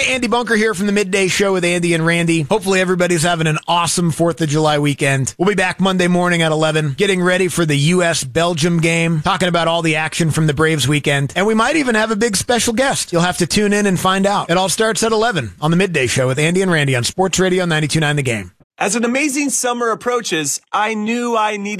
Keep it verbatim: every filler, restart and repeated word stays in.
Hey, Andy Bunker here from the Midday Show with Andy and Randy. Hopefully everybody's having an awesome fourth of July weekend. We'll be back Monday morning at eleven, getting ready for the U S Belgium game, talking about all the action from the Braves weekend, and we might even have a big special guest. You'll have to tune in and find out. It all starts at eleven on the Midday Show with Andy and Randy on Sports Radio ninety-two point nine The Game. As an amazing summer approaches, I knew I needed